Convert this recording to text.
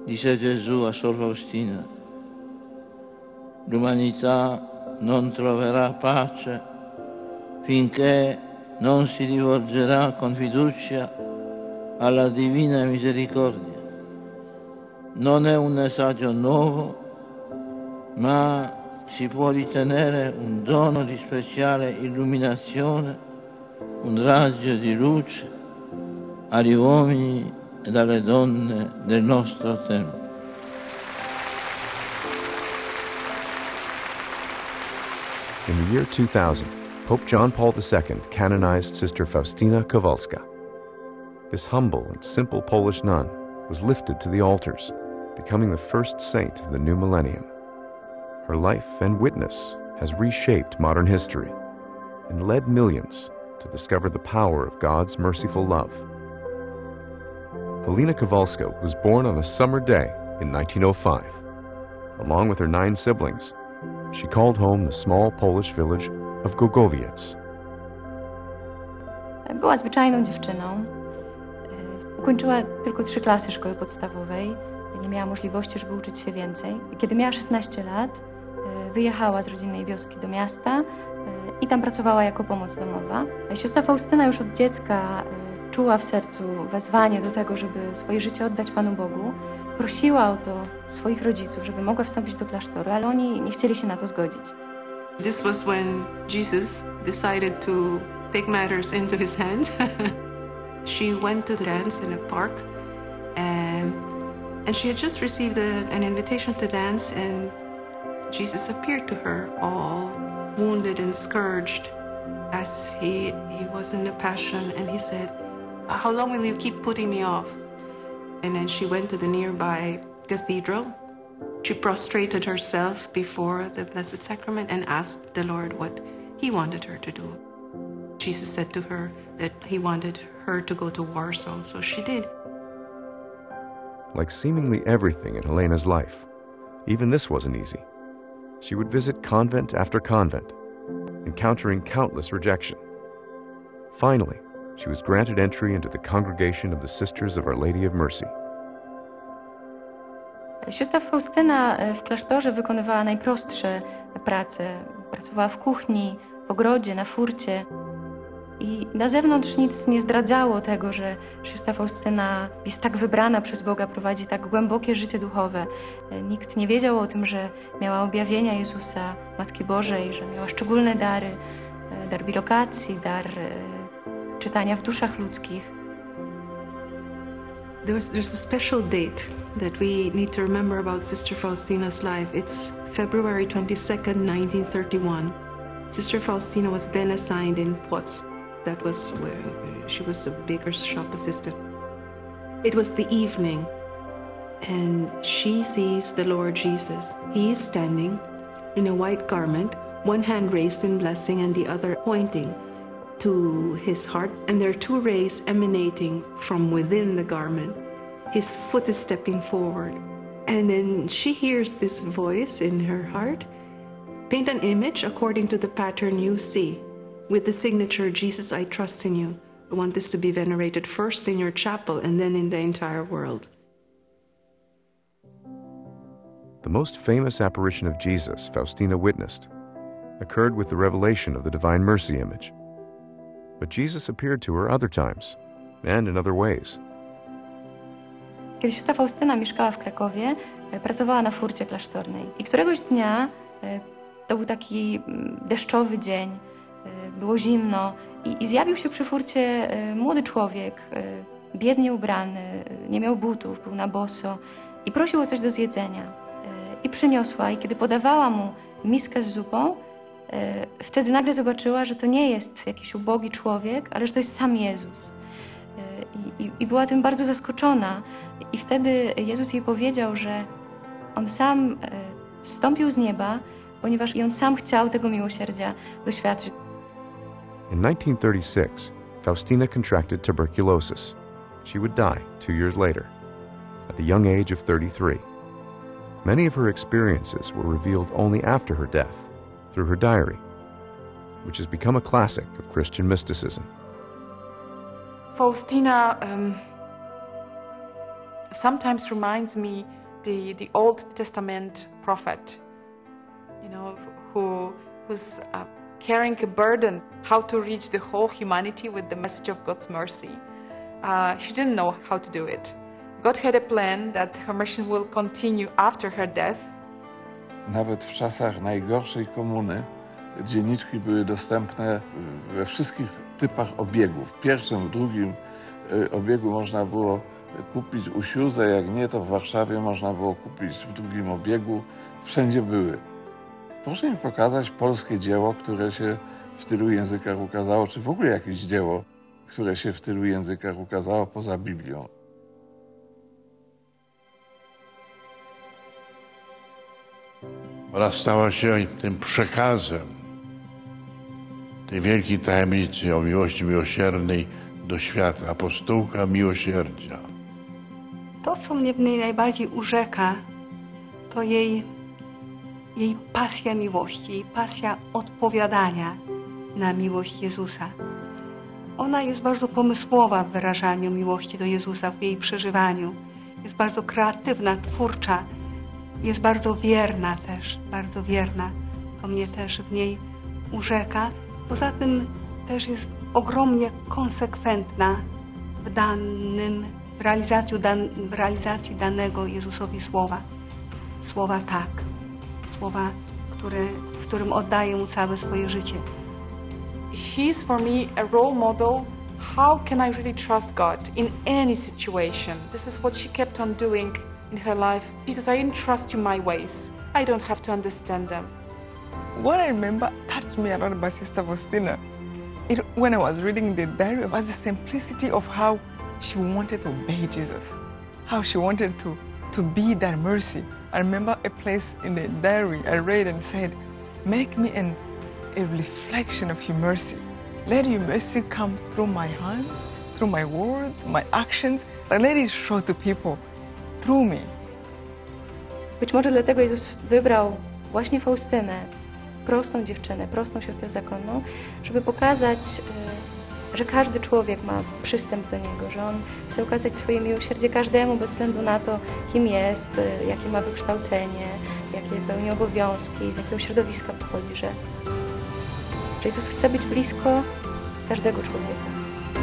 Dice Gesù a Sor Faustina, l'umanità non troverà pace finché non si rivolgerà con fiducia alla divina misericordia. Non è un messaggio nuovo, ma si può ritenere un dono di speciale illuminazione, un raggio di luce agli uomini e alle donne del nostro tempo. In the year 2000, Pope John Paul II canonized Sister Faustina Kowalska. This humble and simple Polish nun was lifted to the altars, becoming the first saint of the new millennium. Her life and witness has reshaped modern history and led millions to discover the power of God's merciful love. Halina Kowalska was born on a summer day in 1905. Along with her 9 siblings, she called home the small Polish village of Gogowiec. Była zwyczajną dziewczyną. Ukończyła tylko 3 klasy szkoły podstawowej. Nie miała możliwości, żeby uczyć się więcej. Kiedy miała 16 lat, wyjechała z rodzinnej wioski do miasta i tam pracowała jako pomoc domowa. Siostra Faustyna już od dziecka czuła w sercu wezwanie do tego, żeby swoje życie oddać Panu Bogu. Prosiła o to swoich rodziców, żeby mogła wstąpić do klasztoru, ale oni nie chcieli się na to zgodzić. This was when Jesus decided to take matters into his hands. She went to dance in a park, and she had just received an invitation to dance, and Jesus appeared to her, all wounded and scourged, as he was in a passion, and he said, "How long will you keep putting me off?" And then she went to the nearby cathedral. She prostrated herself before the Blessed Sacrament and asked the Lord what he wanted her to do. Jesus said to her that he wanted her to go to Warsaw, so she did. Like seemingly everything in Helena's life, even this wasn't easy. She would visit convent after convent, encountering countless rejection. Finally, she was granted entry into the congregation of the Sisters of Our Lady of Mercy. Siostra Faustyna w klasztorze wykonywała najprostsze prace. Pracowała w kuchni, w ogrodzie, na furcie. I na zewnątrz nic nie zdradzało tego, że siostra Faustyna jest tak wybrana przez Boga, prowadzi tak głębokie życie duchowe. Nikt nie wiedział o tym, że miała objawienia Jezusa, Matki Bożej, że miała szczególne dary, dar bilokacji, dar czytania w duszach ludzkich. There's a special date that we need to remember about Sister Faustina's life. It's February 22nd, 1931. Sister Faustina was then assigned in Płock. That was where she was a baker's shop assistant. It was the evening, and she sees the Lord Jesus. He is standing in a white garment, one hand raised in blessing and the other pointing to his heart, and there are 2 rays emanating from within the garment. His foot is stepping forward, and then she hears this voice in her heart, "Paint an image according to the pattern you see, with the signature, Jesus, I trust in you. I want this to be venerated first in your chapel and then in the entire world." The most famous apparition of Jesus Faustina witnessed occurred with the revelation of the Divine Mercy image. But Jesus appeared to her other times and in other ways. Kiedy siostra Faustyna mieszkała w Krakowie, pracowała na furcie klasztornej. I któregoś dnia, to był taki deszczowy dzień, było zimno i zjawił się przy furcie młody człowiek, biednie ubrany, nie miał butów, był na boso i prosił o coś do zjedzenia. I przyniosła, i kiedy podawała mu miskę z zupą, wtedy nagle zobaczyła, że to nie jest jakiś ubogi człowiek, ale że to jest sam Jezus. I była tym bardzo zaskoczona. I wtedy Jezus jej powiedział, że On sam zstąpił z nieba, ponieważ i On sam chciał tego miłosierdzia doświadczyć. In 1936, Faustina contracted tuberculosis. She would die 2 years later, at the young age of 33. Many of her experiences were revealed only after her death, through her diary, which has become a classic of Christian mysticism. Faustina sometimes reminds me the Old Testament prophet, who's carrying a burden, how to reach the whole humanity with the message of God's mercy. She didn't know how to do it. God had a plan that her mission will continue after her death. Nawet w czasach najgorszej komuny dzienniczki były dostępne we wszystkich typach obiegów. W pierwszym, w drugim obiegu można było kupić u Siuze, jak nie, to w Warszawie można było kupić w drugim obiegu. Wszędzie były. Proszę mi pokazać polskie dzieło, które się w tylu językach ukazało, czy w ogóle jakieś dzieło, które się w tylu językach ukazało poza Biblią. Ona stała się tym przekazem tej wielkiej tajemnicy o miłości miłosiernej do świata, apostołka miłosierdzia. To, co mnie w niej najbardziej urzeka, to jej pasja miłości, jej pasja odpowiadania na miłość Jezusa. Ona jest bardzo pomysłowa w wyrażaniu miłości do Jezusa, w jej przeżywaniu. Jest bardzo kreatywna, twórcza. Jest bardzo wierna też, bardzo wierna. To mnie też w niej urzeka. Poza tym też jest ogromnie konsekwentna w realizacji danego Jezusowi słowa. Słowa tak. Słowa, w którym oddaje Mu całe swoje życie. She is for me a role model. How can I really trust God in any situation? This is what she kept on doing in her life. She says, I didn't trust you my ways. I don't have to understand them. What I remember touched me a lot about Sister Faustina. When I was reading the diary, was the simplicity of how she wanted to obey Jesus, how she wanted to be that mercy. I remember a place in the diary I read and said, make me a reflection of your mercy. Let your mercy come through my hands, through my words, my actions. Let it show to people through me. Być może dlatego Jezus wybrał właśnie Faustynę, prostą dziewczynę, prostą siostrę zakonną, żeby pokazać, że każdy człowiek ma przystęp do Niego, że On chce okazać swoje miłosierdzie każdemu bez względu na to, kim jest, jakie ma wykształcenie, jakie pełni obowiązki, z jakiego środowiska pochodzi, że Jezus chce być blisko każdego człowieka.